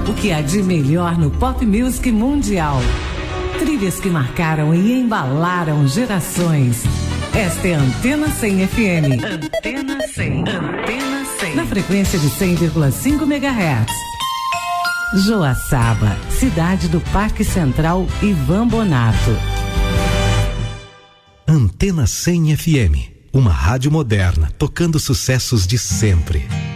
O que há de melhor no pop music mundial. Trilhas que marcaram e embalaram gerações. Esta é a Antena 100 FM. Antena 100. Antena 100. Na frequência de 100,5 MHz. Joaçaba, cidade do Parque Central Ivan Bonato. Antena 100 FM, uma rádio moderna tocando sucessos de sempre.